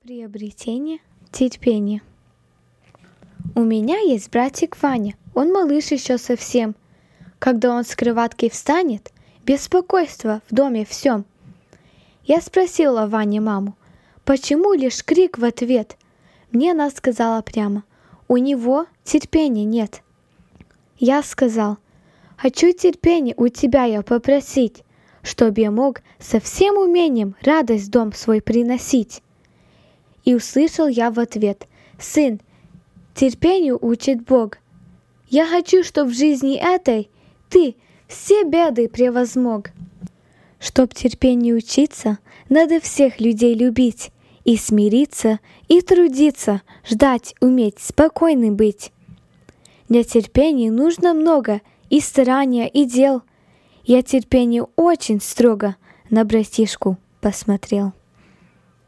Приобретение терпения. У меня есть братик Ваня, он малыш еще совсем. Когда он с кроватки встанет, беспокойство в доме всем. Я спросила Ване маму, почему лишь крик в ответ? Мне она сказала прямо, у него терпения нет. Я сказал, хочу терпения у тебя я попросить, чтоб я мог со всем умением радость в дом свой приносить. И услышал я в ответ, сын, терпению учит Бог. Я хочу, чтоб в жизни этой ты все беды превозмог. Чтоб терпению учиться, надо всех людей любить, и смириться, и трудиться, ждать, уметь, спокойным быть. Для терпения нужно много и старания, и дел. Я терпению очень строго на братишку посмотрел.